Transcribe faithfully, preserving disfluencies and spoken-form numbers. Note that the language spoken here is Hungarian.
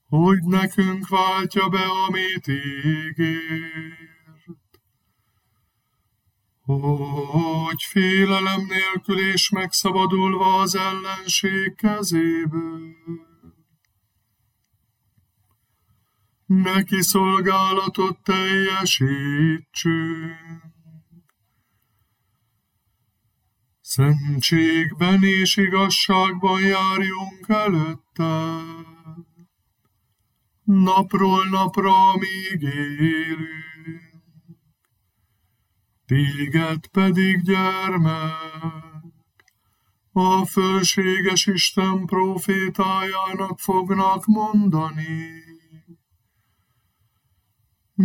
hogy nekünk váltja be, amit ígért, hogy félelem nélkül és megszabadulva az ellenség kezéből neki szolgálatot teljesítsünk. Szentségben és igazságban járjunk előtte, napról napra, amíg élünk. Téged pedig, gyermek, a fölséges Isten prófétájának fognak mondani.